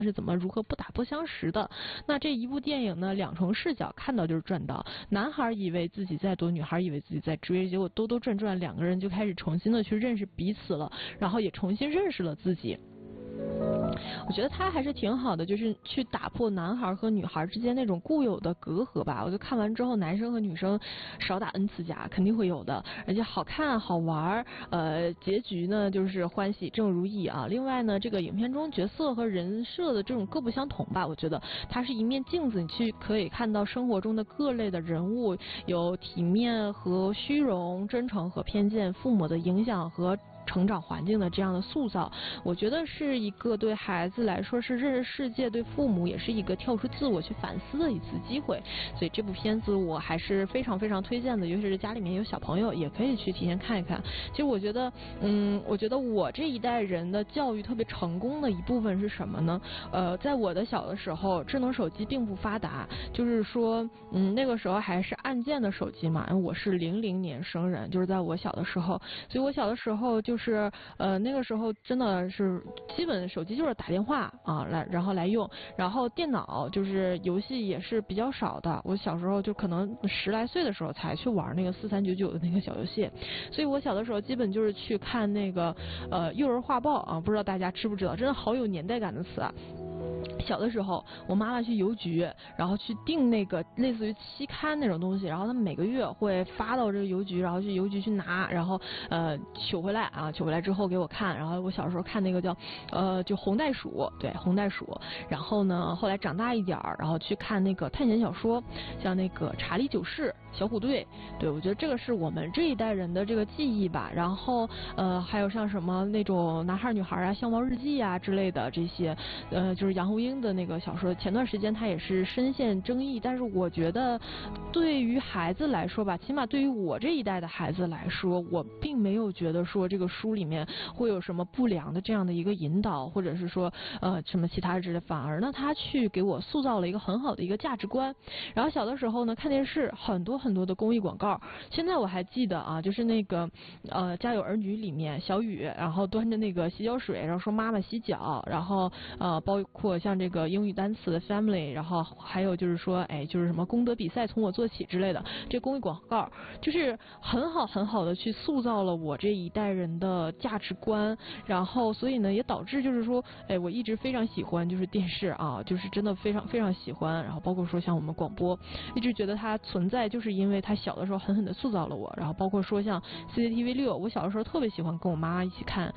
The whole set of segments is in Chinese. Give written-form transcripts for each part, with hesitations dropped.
是怎么如何不打不相识的。那这一部电影呢，两重视角，看到就是赚到。男孩以为自己在躲，女孩以为自己在追，结果兜兜转转，两个人就开始重新的去认识彼此了，然后也重新认识了自己。我觉得他还是挺好的，就是去打破男孩和女孩之间那种固有的隔阂吧。我就看完之后，男生和女生少打 N 次架，肯定会有的，而且好看好玩，结局呢就是欢喜正如意啊。另外呢，这个影片中角色和人设的这种各不相同吧，我觉得它是一面镜子，你去可以看到生活中的各类的人物，有体面和虚荣，真诚和偏见，父母的影响和成长环境的这样的塑造，我觉得是一个对孩子来说是认识世界，对父母也是一个跳出自我去反思的一次机会。所以这部片子我还是非常非常推荐的，尤其是家里面有小朋友也可以去提前看一看。其实我觉得我这一代人的教育特别成功的一部分是什么呢？在我的小的时候，智能手机并不发达，就是说那个时候还是按键的手机嘛。我是00年生人，就是在我小的时候，所以我小的时候就是那个时候真的是基本手机就是打电话啊然后来用，然后电脑就是游戏也是比较少的。我小时候就可能10来岁的时候才去玩那个4399的那个小游戏，所以我小的时候基本就是去看那个幼儿画报啊，不知道大家知不知道，真的好有年代感的词啊。小的时候，我妈妈去邮局，然后去订那个类似于期刊那种东西，然后他们每个月会发到这个邮局，然后去邮局去拿，然后取回来啊，取回来之后给我看。然后我小时候看那个叫就红袋鼠，对，红袋鼠。然后呢，后来长大一点然后去看那个探险小说，像那个查理九世、小虎队，对，我觉得这个是我们这一代人的这个记忆吧。然后还有像什么那种男孩女孩啊、相貌日记啊之类的这些，就是杨红樱的那个小说，前段时间它也是深陷争议，但是我觉得对于孩子来说吧，起码对于我这一代的孩子来说，我并没有觉得说这个书里面会有什么不良的这样的一个引导，或者是说什么其他之类，反而呢他去给我塑造了一个很好的一个价值观。然后小的时候呢看电视很多很多的公益广告，现在我还记得啊，就是那个家有儿女里面小雨，然后端着那个洗脚水，然后说妈妈洗脚，然后包括像这个英语单词的 family， 然后还有就是说就是什么功德比赛从我做起之类的，这公益广告就是很好很好的去塑造了我这一代人的价值观。然后所以呢也导致就是说我一直非常喜欢就是电视啊，就是真的非常非常喜欢。然后包括说像我们广播，一直觉得它存在就是因为它小的时候狠狠的塑造了我。然后包括说像 CCTV6， 我小的时候特别喜欢跟我妈一起看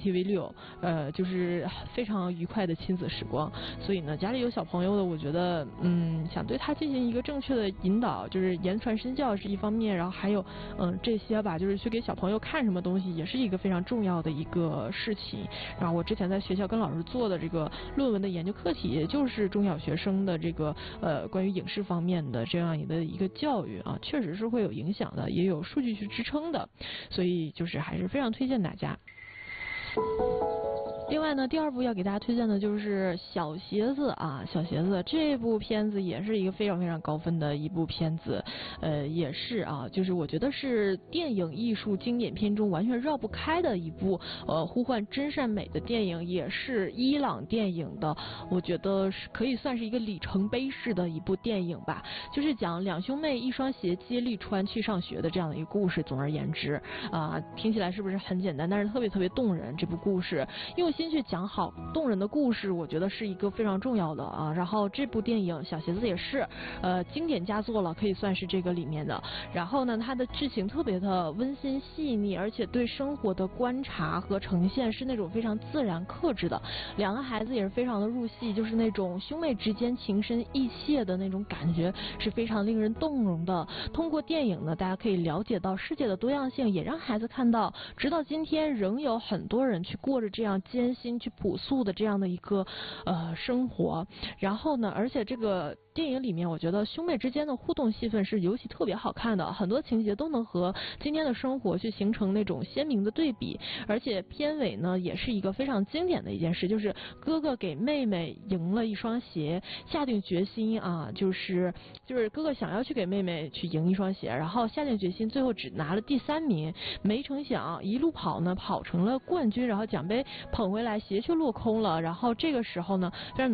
CCTV6，就是非常愉快的亲子时光。所以呢家里有小朋友的，我觉得想对他进行一个正确的引导，就是言传身教是一方面，然后还有这些吧，就是去给小朋友看什么东西也是一个非常重要的一个事情。然后我之前在学校跟老师做的这个论文的研究课题，也就是中小学生的这个关于影视方面的这样的一个教育啊，确实是会有影响的，也有数据去支撑的，所以就是还是非常推荐大家。另外呢，第二部要给大家推荐的就是小鞋子啊，小鞋子这部片子也是一个非常非常高分的一部片子，也是啊，就是我觉得是电影艺术经典片中完全绕不开的一部呼唤真善美的电影，也是伊朗电影的，我觉得是可以算是一个里程碑式的一部电影吧，就是讲两兄妹一双鞋接力穿去上学的这样的一个故事。总而言之听起来是不是很简单，但是特别特别动人。这部故事用心去讲好动人的故事，我觉得是一个非常重要的啊。然后这部电影小鞋子也是经典佳作了，可以算是这个里面的。然后呢它的剧情特别的温馨细腻，而且对生活的观察和呈现是那种非常自然克制的。两个孩子也是非常的入戏，就是那种兄妹之间情深意切的那种感觉是非常令人动容的。通过电影呢大家可以了解到世界的多样性，也让孩子看到直到今天仍有很多人去过着这样艰辛去朴素的这样的一个生活。然后呢而且这个电影里面我觉得兄妹之间的互动戏份是尤其特别好看的，很多情节都能和今天的生活去形成那种鲜明的对比。而且片尾呢也是一个非常经典的一件事，就是哥哥给妹妹赢了一双鞋，下定决心啊，就是哥哥想要去给妹妹去赢一双鞋，然后下定决心最后只拿了第3名，没成想一路跑呢跑成了冠军，然后奖杯捧回来鞋却落空了。然后这个时候呢非常